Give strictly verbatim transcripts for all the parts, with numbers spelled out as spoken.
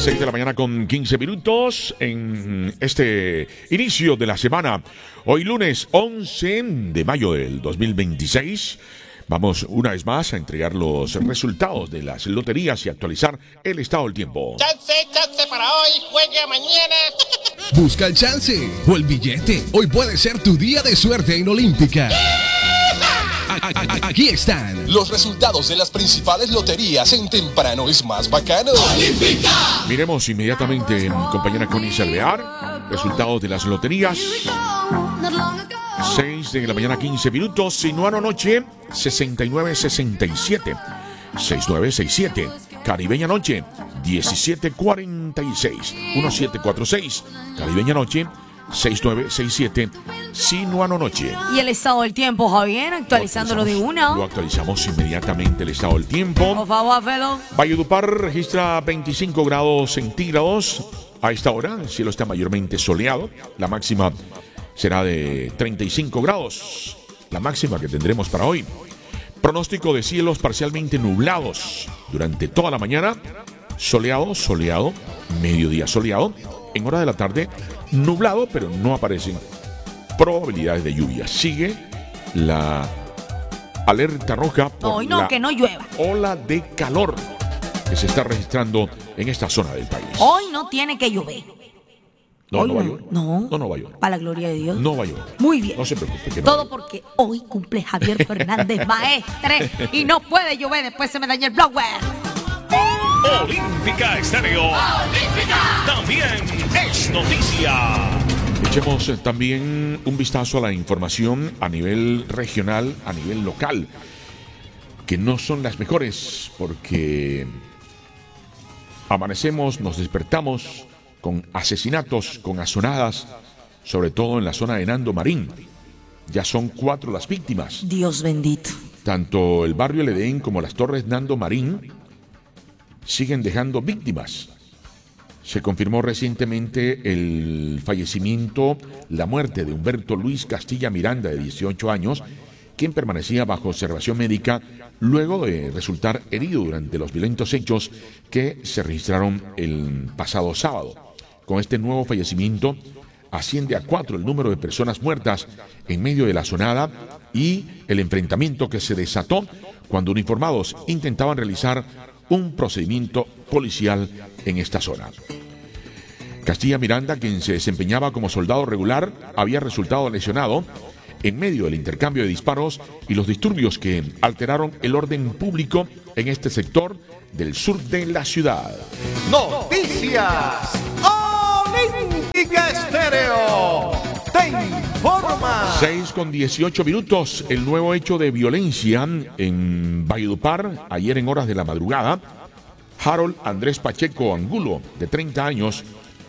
seis de la mañana con quince minutos en este inicio de la semana. Hoy lunes once de mayo del dos mil veintiséis. Vamos una vez más a entregar los resultados de las loterías y actualizar el estado del tiempo. Chance, chance para hoy, juegue mañana. Busca el chance o el billete. Hoy puede ser tu día de suerte en Olímpica. Aquí están los resultados de las principales loterías en Temprano es Más Bacano. ¡Olímpica! Miremos inmediatamente, compañera Connie Salvear, resultados de las loterías. seis de la mañana, quince minutos. Sinuano Noche, sesenta y nueve sesenta y siete. sesenta y nueve sesenta y siete. Caribeña Noche, diecisiete cuarenta y seis. diecisiete cuarenta y seis. Caribeña Noche, sesenta y nueve sesenta y siete. Sinuano Noche. Y el estado del tiempo, Javier, actualizándolo de una. Lo actualizamos inmediatamente, el estado del tiempo. Por favor, Felo. Valledupar registra veinticinco grados centígrados. A esta hora, el cielo está mayormente soleado. La máxima será de treinta y cinco grados. La máxima que tendremos para hoy. Pronóstico de cielos parcialmente nublados durante toda la mañana. Soleado, soleado, mediodía soleado. En hora de la tarde, nublado, pero no aparecen probabilidades de lluvia. Sigue la alerta roja por Hoy no, la que no llueva. ola de calor que se está registrando en esta zona del país. Hoy no tiene que llover. No, Hoy no va a llover. No. No, no va a llover. Para la gloria de Dios. No va a llover. Muy bien. No se preocupe. Que no Todo va a llover. porque hoy cumple Javier Fernández, maestre, y no puede llover, después se me daña el blower. Olímpica Estéreo. Olímpica. También es noticia. Echemos eh, también un vistazo a la información a nivel regional, a nivel local, que no son las mejores porque amanecemos, nos despertamos con asesinatos, con azonadas, sobre todo en la zona de Nando Marín. Ya son cuatro las víctimas. Dios bendito. Tanto el barrio El Edén como las torres Nando Marín siguen dejando víctimas. Se confirmó recientemente el fallecimiento, la muerte de Humberto Luis Castilla Miranda, de dieciocho años, quien permanecía bajo observación médica luego de resultar herido durante los violentos hechos que se registraron el pasado sábado. Con este nuevo fallecimiento asciende a cuatro el número de personas muertas en medio de la zonada y el enfrentamiento que se desató cuando uniformados intentaban realizar un procedimiento policial en esta zona. Castilla Miranda, quien se desempeñaba como soldado regular, había resultado lesionado en medio del intercambio de disparos y los disturbios que alteraron el orden público en este sector del sur de la ciudad. Noticias Olímpica Estéreo te informa. seis con dieciocho minutos, el nuevo hecho de violencia en Valledupar, ayer en horas de la madrugada. Harold Andrés Pacheco Angulo, de treinta años,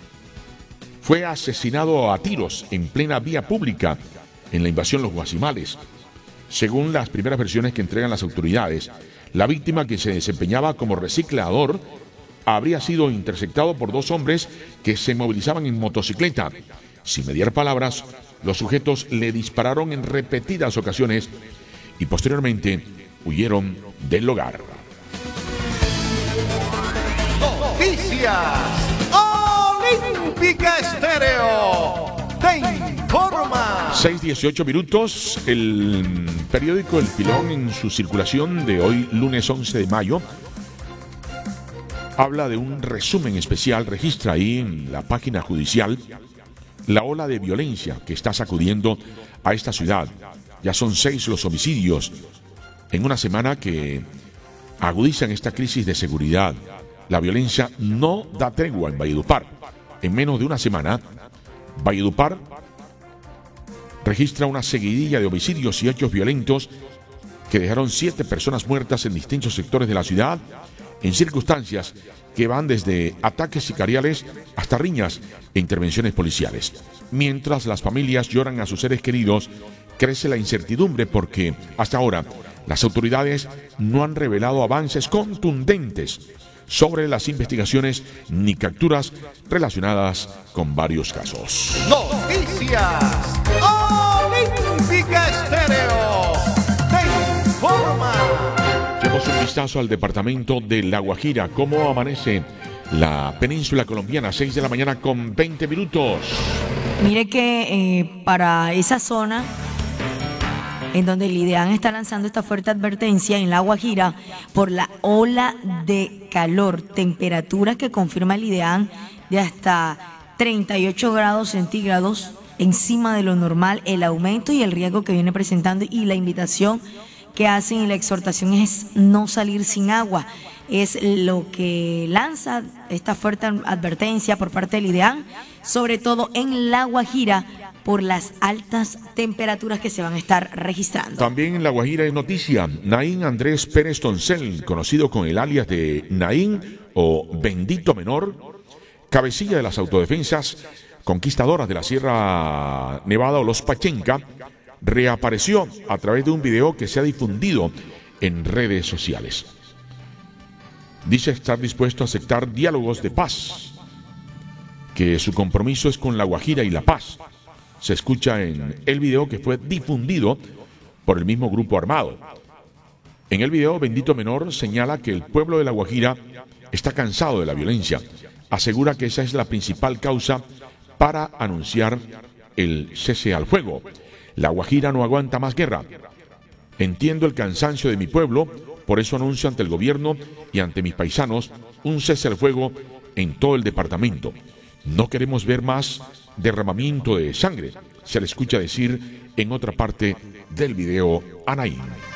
fue asesinado a tiros en plena vía pública en la invasión Los Guasimales. Según las primeras versiones que entregan las autoridades, la víctima, que se desempeñaba como reciclador, habría sido interceptado por dos hombres que se movilizaban en motocicleta. Sin mediar palabras, los sujetos le dispararon en repetidas ocasiones y posteriormente huyeron del lugar. Noticias Olímpica Estéreo te informa. seis dieciocho minutos, el periódico El Pilón, en su circulación de hoy, lunes once de mayo, habla de un resumen especial, registra ahí en la página judicial la ola de violencia que está sacudiendo a esta ciudad. Ya son seis los homicidios en una semana que agudizan esta crisis de seguridad. La violencia no da tregua en Valledupar. En menos de una semana, Valledupar registra una seguidilla de homicidios y hechos violentos que dejaron siete personas muertas en distintos sectores de la ciudad, en circunstancias que van desde ataques sicariales hasta riñas e intervenciones policiales. Mientras las familias lloran a sus seres queridos, crece la incertidumbre porque hasta ahora las autoridades no han revelado avances contundentes sobre las investigaciones ni capturas relacionadas con varios casos. Noticias Olímpica Estéreo te informa. Echemos un vistazo al departamento de La Guajira. ¿Cómo amanece la península colombiana, seis de la mañana con veinte minutos. Mire que eh, para esa zona en donde el IDEAN está lanzando esta fuerte advertencia en La Guajira por la ola de calor, temperaturas que confirma el IDEAN de hasta treinta y ocho grados centígrados encima de lo normal, el aumento y el riesgo que viene presentando, y la invitación que hacen y la exhortación es no salir sin agua. Es lo que lanza esta fuerte advertencia por parte del IDEAN, sobre todo en La Guajira, por las altas temperaturas que se van a estar registrando. También en La Guajira es noticia, Naín Andrés Pérez Toncel, conocido con el alias de Naín o Bendito Menor, cabecilla de las autodefensas conquistadoras de la Sierra Nevada o los Pachenca, reapareció a través de un video que se ha difundido en redes sociales. Dice estar dispuesto a aceptar diálogos de paz, que su compromiso es con La Guajira y la paz. Se escucha en el video que fue difundido por el mismo grupo armado. En el video, Bendito Menor señala que el pueblo de La Guajira está cansado de la violencia. Asegura que esa es la principal causa para anunciar el cese al fuego. La Guajira no aguanta más guerra. Entiendo el cansancio de mi pueblo, por eso anuncio ante el gobierno y ante mis paisanos un cese al fuego en todo el departamento. No queremos ver más derramamiento de sangre, se le escucha decir en otra parte del video a Naín.